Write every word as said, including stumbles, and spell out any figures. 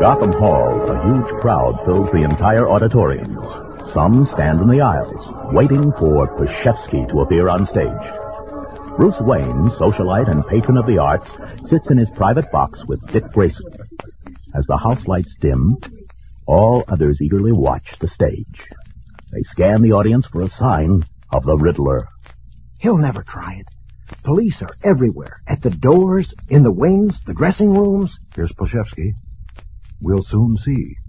Gotham Hall, a huge crowd fills the entire auditorium. Some stand in the aisles, waiting for Pashevsky to appear on stage. Bruce Wayne, socialite and patron of the arts, sits in his private box with Dick Grayson. As the house lights dim, all others eagerly watch the stage. They scan the audience for a sign of the Riddler. He'll never try it. Police are everywhere, at the doors, in the wings, the dressing rooms. Here's Pashevsky. We'll soon see.